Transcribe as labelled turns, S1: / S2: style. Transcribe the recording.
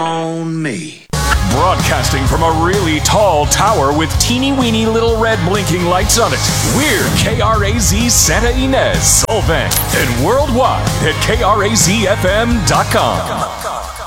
S1: on me.
S2: Broadcasting from a really tall tower with teeny-weeny little red blinking lights on it, we're KRAZ Santa Ynez, Solvang, and worldwide at KRAZFM.com.